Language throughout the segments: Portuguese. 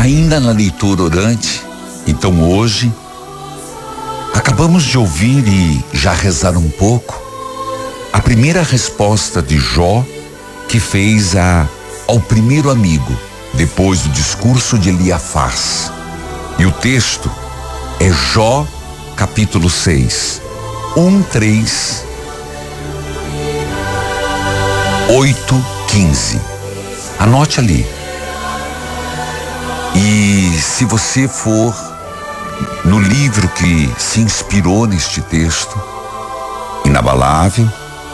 Ainda na leitura orante, então hoje, acabamos de ouvir e já rezar um pouco a primeira resposta de Jó, que fez ao primeiro amigo, depois do discurso de Eliafaz. E o texto é Jó, capítulo 6, 3, 8, 15. Anote ali. E se você for no livro que se inspirou neste texto, Inabalável,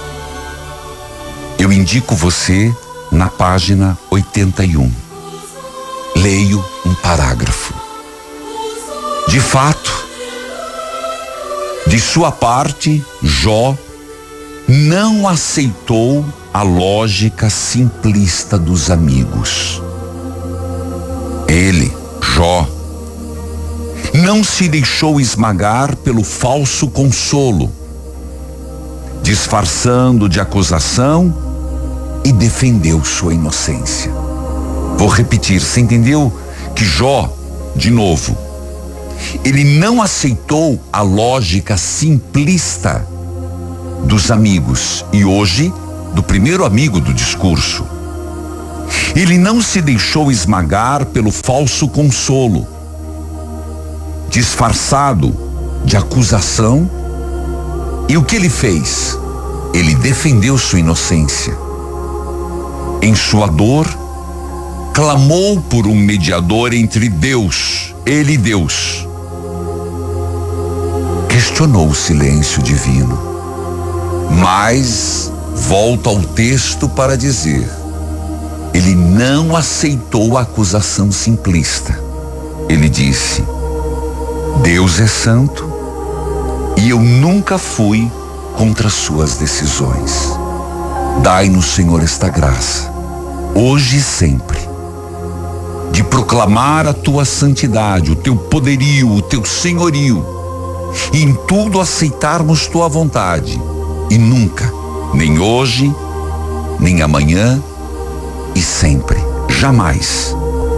eu indico você na página 81. Leio um parágrafo. De fato, de sua parte, Jó não aceitou a lógica simplista dos amigos. Ele, Jó, não se deixou esmagar pelo falso consolo, disfarçando de acusação, e defendeu sua inocência. Vou repetir, você entendeu? Que Jó, de novo, ele não aceitou a lógica simplista dos amigos, e hoje, do primeiro amigo do discurso. Ele não se deixou esmagar pelo falso consolo, disfarçado de acusação, e o que ele fez? Ele defendeu sua inocência. Em sua dor, clamou por um mediador entre Deus, ele e Deus. Questionou o silêncio divino, mas volta ao texto para dizer: ele não aceitou a acusação simplista. Ele disse: Deus é santo e eu nunca fui contra suas decisões. Dai-nos, Senhor, esta graça, hoje e sempre, de proclamar a tua santidade, o teu poderio, o teu senhorio, e em tudo aceitarmos tua vontade, e nunca, nem hoje, nem amanhã, e sempre, jamais,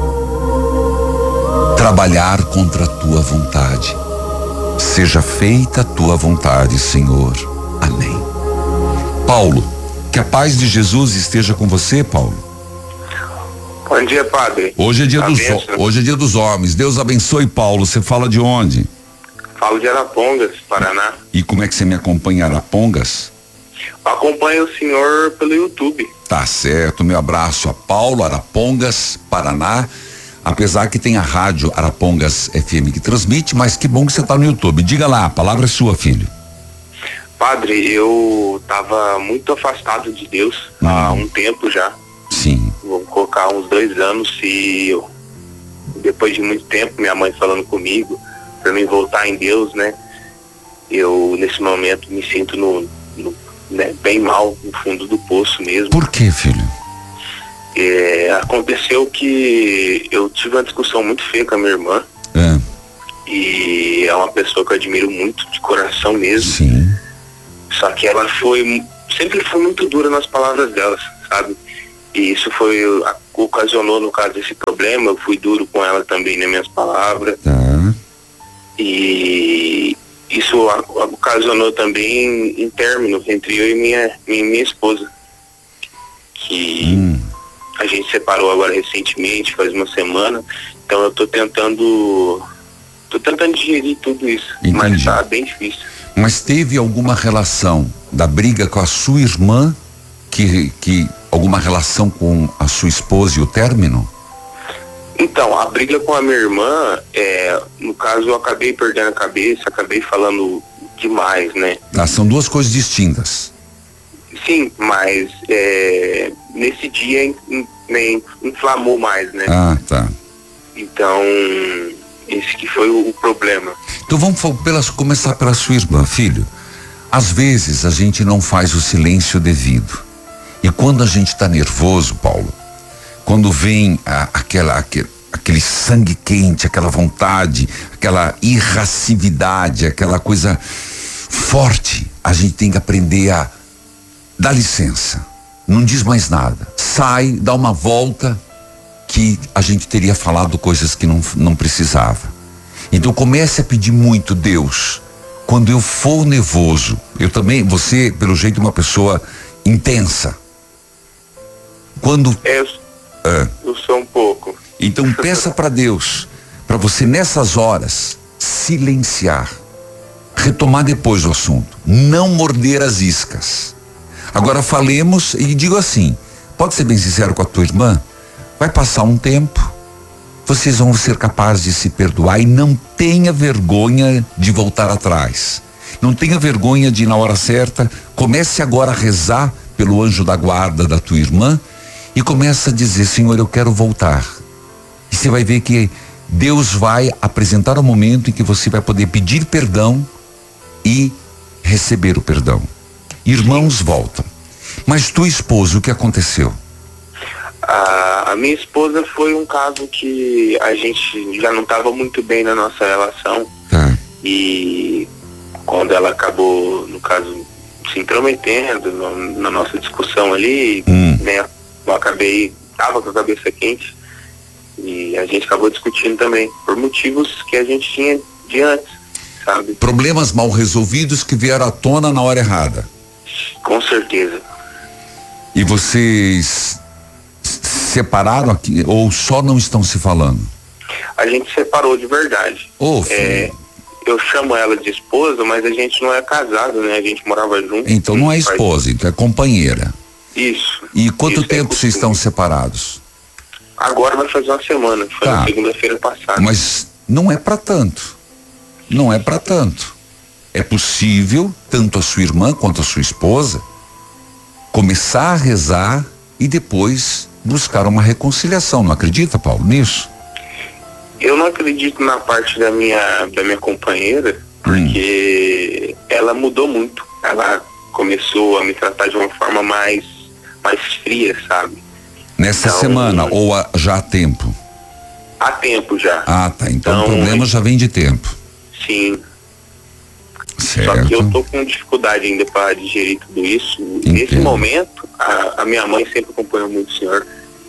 trabalhar contra a tua vontade. Seja feita a tua vontade, Senhor. Amém. Paulo, que a paz de Jesus esteja com você, Paulo. Bom dia, padre. Hoje é dia dos homens. Deus abençoe, Paulo. Você fala de onde? Falo de Arapongas, Paraná. E como é que você me acompanha, Arapongas? Acompanho o senhor pelo YouTube. Tá certo, meu abraço a Paulo, Arapongas, Paraná. Apesar que tem a rádio Arapongas FM que transmite, mas que bom que você tá no YouTube. Diga lá, a palavra é sua, filho. Padre, eu tava muito afastado de Deus há um tempo já. Sim. Vou colocar uns 2 anos, e depois de muito tempo, minha mãe falando comigo para mim voltar em Deus, né? Eu, nesse momento, me sinto né, bem mal, no fundo do poço mesmo. Por quê, filho? Aconteceu que eu tive uma discussão muito feia com a minha irmã. E é uma pessoa que eu admiro muito, de coração mesmo. Sim. Só que ela sempre foi muito dura nas palavras dela, sabe? E isso ocasionou, no caso desse problema, eu fui duro com ela também nas minhas palavras. Tá. E isso ocasionou também um término entre eu e minha esposa. Que a gente separou agora recentemente, faz uma semana. Então eu tô tentando digerir tudo isso. Entendi. Mas tá bem difícil. Mas teve alguma relação da briga com a sua irmã, que alguma relação com a sua esposa e o término? Então, a briga com a minha irmã, no caso, eu acabei perdendo a cabeça, acabei falando demais, né? São duas coisas distintas. Sim, mas nesse dia inflamou mais, né? Ah, tá. Então, esse que foi o problema. Então vamos começar pela sua irmã, filho. Às vezes a gente não faz o silêncio devido. E quando a gente está nervoso, Paulo, quando vem aquele sangue quente, aquela vontade, aquela irascibilidade, aquela coisa forte, a gente tem que aprender a dar licença. Não diz mais nada. Sai, dá uma volta, que a gente teria falado coisas que não precisava. Então comece a pedir muito, Deus, quando eu for nervoso, eu também, você, pelo jeito, é uma pessoa intensa. Quando... Eu sou um pouco. Então peça para Deus, para você nessas horas, silenciar, retomar depois o assunto, não morder as iscas. Agora falemos e digo assim, pode ser bem sincero com a tua irmã, vai passar um tempo, vocês vão ser capazes de se perdoar e não tenha vergonha de voltar atrás. Não tenha vergonha de, na hora certa, comece agora a rezar pelo anjo da guarda da tua irmã e começa a dizer, Senhor, eu quero voltar. E você vai ver que Deus vai apresentar o momento em que você vai poder pedir perdão e receber o perdão. Irmãos voltam. Mas tua esposa, o que aconteceu? A minha esposa foi um caso que a gente já não estava muito bem na nossa relação. E quando ela acabou, no caso, se intrometendo na nossa discussão ali, né, eu tava com a cabeça quente e a gente acabou discutindo também, por motivos que a gente tinha de antes, sabe? Problemas mal resolvidos que vieram à tona na hora errada. Com certeza. E vocês separaram aqui ou só não estão se falando? A gente separou de verdade. Eu chamo ela de esposa, mas a gente não é casado, né? A gente morava junto. Então não é esposa, então é companheira. Isso. E quanto tempo vocês estão separados? Agora vai fazer uma semana, foi na segunda-feira passada. Mas não é para tanto. Não é para tanto. É possível, tanto a sua irmã quanto a sua esposa, começar a rezar e depois buscar uma reconciliação. Não acredita, Paulo, nisso? Eu não acredito na parte da minha companheira, porque ela mudou muito. Ela começou a me tratar de uma forma mais fria, sabe? Nessa semana ou já há tempo? Há tempo já. Ah, tá. Então o problema já vem de tempo. Sim. Certo. Só que eu tô com dificuldade ainda para digerir tudo isso. Entendo. Nesse momento, a minha mãe sempre acompanhou muito o senhor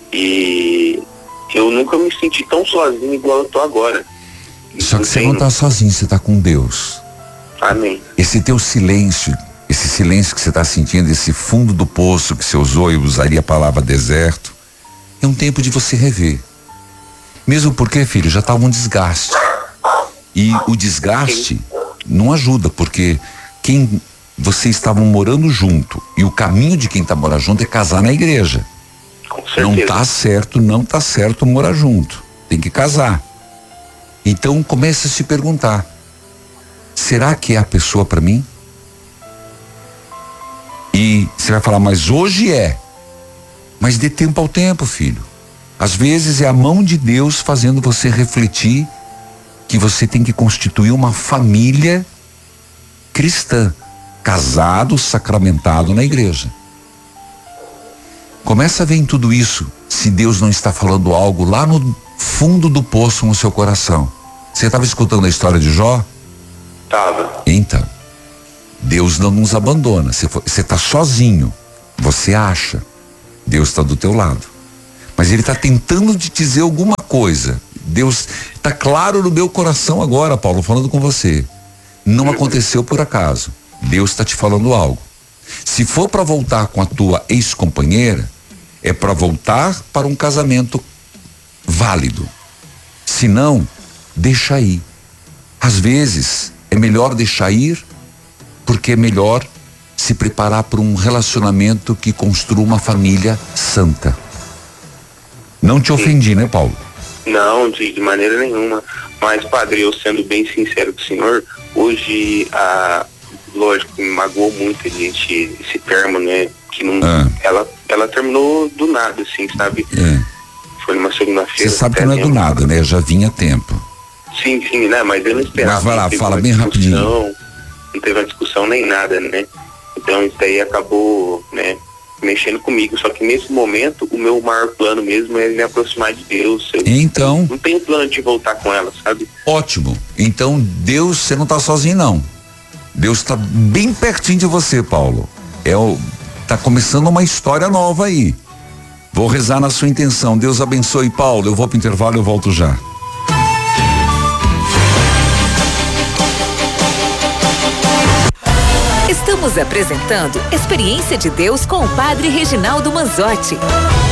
e eu nunca me senti tão sozinho igual eu tô agora. Só que você não tá sozinho, você tá com Deus. Amém. Esse teu silêncio, esse silêncio que você está sentindo, esse fundo do poço que você usou, eu usaria a palavra deserto, é um tempo de você rever. Mesmo porque, filho, já estava um desgaste. E o desgaste não ajuda, porque vocês estavam morando junto, e o caminho de quem está morando junto é casar na igreja. Com certeza. Não tá certo morar junto. Tem que casar. Então comece a se perguntar, será que é a pessoa para mim? E você vai falar, mas hoje é. Mas dê tempo ao tempo, filho. Às vezes é a mão de Deus fazendo você refletir que você tem que constituir uma família cristã, casado, sacramentado na igreja. Começa a ver em tudo isso se Deus não está falando algo lá no fundo do poço no seu coração. Você estava escutando a história de Jó? Tava. Então, Deus não nos abandona. Você está sozinho, você acha. Deus está do teu lado. Mas Ele está tentando te dizer alguma coisa. Deus está claro no meu coração agora, Paulo, falando com você. Não aconteceu por acaso. Deus está te falando algo. Se for para voltar com a tua ex-companheira, é para voltar para um casamento válido. Se não, deixa ir. Às vezes é melhor deixar ir, porque é melhor se preparar para um relacionamento que construa uma família santa. Não te ofendi, né, Paulo? Não, de maneira nenhuma. Mas, padre, eu sendo bem sincero com o senhor, hoje, lógico, me magoou muito esse termo, né? Que não, ela terminou do nada, assim, sabe? Foi numa segunda-feira. Você sabe que não é do nada, né? Já vinha tempo. Sim, né? Mas eu não esperava. Mas vai lá, fala bem rapidinho. Não teve uma discussão nem nada, né? Então isso aí acabou, né, mexendo comigo. Só que nesse momento, o meu maior plano mesmo é me aproximar de Deus. Então, não tenho plano de voltar com ela, sabe? Ótimo. Então Deus, você não está sozinho, não. Deus está bem pertinho de você, Paulo. Tá começando uma história nova aí. Vou rezar na sua intenção. Deus abençoe, Paulo. Eu vou pro intervalo, eu volto já. Estamos apresentando Experiência de Deus com o Padre Reginaldo Manzotti.